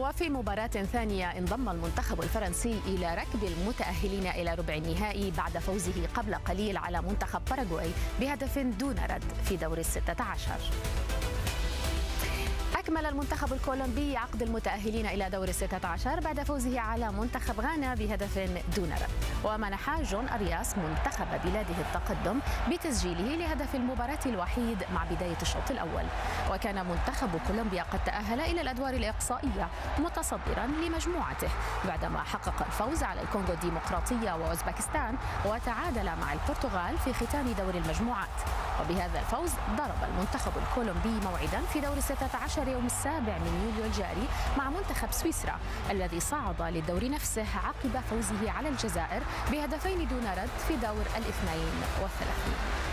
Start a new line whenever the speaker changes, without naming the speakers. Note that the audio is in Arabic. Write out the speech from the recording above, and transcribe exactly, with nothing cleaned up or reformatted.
وفي مباراة ثانية انضم المنتخب الفرنسي إلى ركب المتأهلين إلى ربع النهائي بعد فوزه قبل قليل على منتخب باراغواي بهدف دون رد في دور الستة عشر. أكمل المنتخب الكولومبي عقد المتأهلين إلى دور الستة عشر بعد فوزه على منتخب غانا بهدف دون رد، ومنح جون أرياس منتخب بلاده التقدم بتسجيله لهدف المباراة الوحيد مع بداية الشوط الأول. وكان منتخب كولومبيا قد تأهل إلى الأدوار الإقصائية متصدرا لمجموعته بعدما حقق الفوز على الكونغو الديمقراطية وأوزبكستان وتعادل مع البرتغال في ختام دور المجموعات. وبهذا الفوز ضرب المنتخب الكولومبي موعدا في دور الستة عشر يوم السابع من يوليو الجاري مع منتخب سويسرا الذي صعد للدور نفسه عقب فوزه على الجزائر بهدفين دون رد في دور الاثنين والثلاثين.